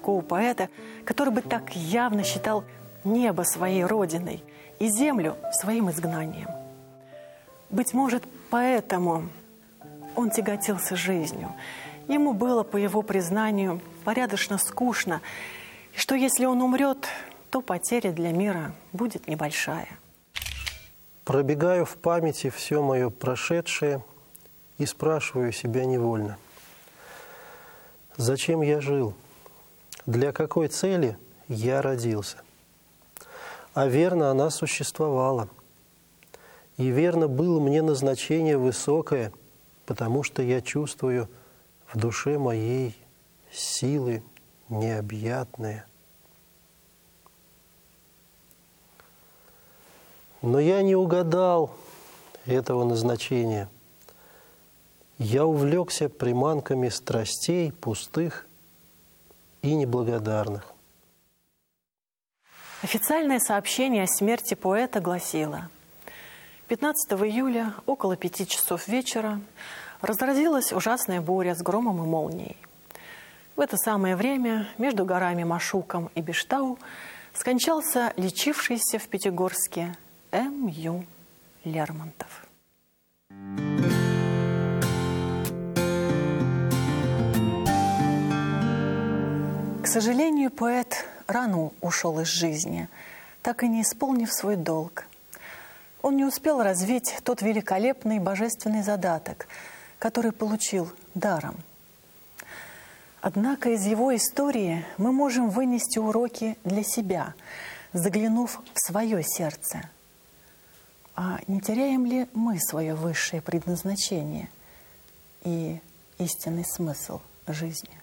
такого поэта, который бы так явно считал небо своей родиной и землю своим изгнанием. Быть может, поэтому он тяготился жизнью. Ему было, по его признанию, порядочно скучно, и что если он умрет, то потеря для мира будет небольшая. Пробегаю в памяти все мое прошедшее и спрашиваю себя невольно. Зачем я жил? Для какой цели я родился? А верно, она существовала. И верно, было мне назначение высокое, потому что я чувствую в душе моей силы необъятные. Но я не угадал этого назначения. Я увлекся приманками страстей пустых и неблагодарных. Официальное сообщение о смерти поэта гласило: 15 июля около 5 часов вечера разразилась ужасная буря с громом и молнией. В это самое время между горами Машуком и Бештау скончался лечившийся в Пятигорске М.Ю. Лермонтов. К сожалению, поэт рано ушел из жизни, так и не исполнив свой долг. Он не успел развить тот великолепный божественный задаток, который получил даром. Однако из его истории мы можем вынести уроки для себя, заглянув в свое сердце. А не теряем ли мы свое высшее предназначение и истинный смысл жизни?